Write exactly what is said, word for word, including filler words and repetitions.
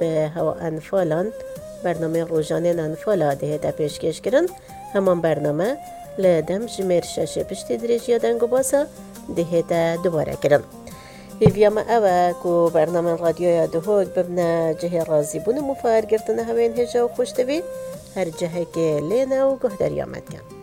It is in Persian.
به هوا انفالان برنامه روزانه انفالا دهتا پیشکش کرن همان برنامه لدم جمیر شش پشتی درجه دنگو باسا دهتا دوباره کرن هیویا ما اوه کو برنامه رادیویا دهوگ ببنا جه رازی بون مفار گرتن هوین هجا و خوشتوی هر جهه که لینا و گهداری آمد کن